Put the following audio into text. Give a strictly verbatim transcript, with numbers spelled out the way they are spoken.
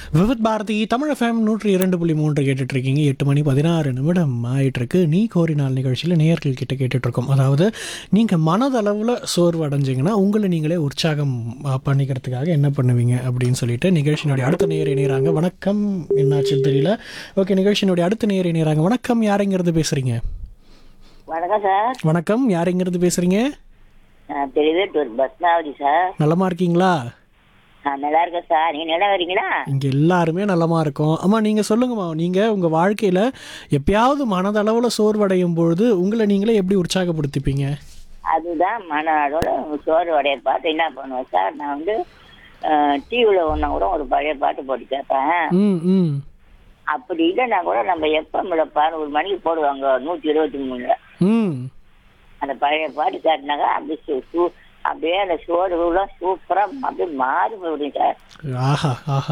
Vividh Bharathi Tamil FM நூற்றி இரண்டு புள்ளி மூன்று கேட்டுட்டு இருக்கீங்க. எட்டு மணி பதினாறு நிமிடம் ஆயிட்டு இருக்கு. நீ கோரி நாள் நிகழ்ச்சியில் நேயர்கள் கிட்ட கேட்டுட்டு இருக்கோம். அதாவது நீங்கள் மனதளவில் சோர்வு அடைஞ்சிங்கன்னா உங்களை நீங்களே உற்சாகம் அஹ், பண்ணிக்கிறதுக்காக என்ன பண்ணுவீங்க அப்படின்னு சொல்லிட்டு நிகழ்ச்சியினுடைய அடுத்த நேயர் இணையறாங்க. வணக்கம், என்னாச்சுன்னு தெரியல. ஓகே, நிகழ்ச்சியினுடைய அடுத்த நேயர் இணையறாங்க. வணக்கம், யாரைங்கிறது பேசுறீங்க? வணக்கம் சார். வணக்கம், யாரைங்கிறது பேசுறீங்க? நான் திருவேட்டூர் பத்மாவதி சார். நலமா இருக்கீங்களா? நான் நல்லா இருக்கேன் சார். நீங்க நல்லா வரீங்களா? இங்கே எல்லாருமே நலமா இருக்கோம். அம்மா, நீங்கள் சொல்லுங்கம்மா, நீங்கள் உங்கள் வாழ்க்கையில் எப்பயாவது மனதளவில் சோர்வடையும் பொழுது உங்களை நீங்களே எப்படி உற்சாகப்படுத்திப்பீங்க? அதுதான் மன அளவோட சோறு வடைய பாட்டு என்ன பண்ணுவேன் சார். நான் வந்து டிவியில் ஒன்றா கூட ஒரு பழைய பாட்டு போட்டு கேட்பேன். ம் ம் அப்படி இல்லைன்னா கூட நம்ம எஃப்எம்ல பாரு ஒரு மணிக்கு போடுவாங்க நூற்றி இருபத்தி மூணுல ம் அந்த பழைய பாட்டு கேட்டினாக்கா அப்படி சூ சூ அப்படியே அந்த சோறுலாம் சூப்பராக அப்படியே மாறி போயிடும் சார். ஆஹா ஆஹா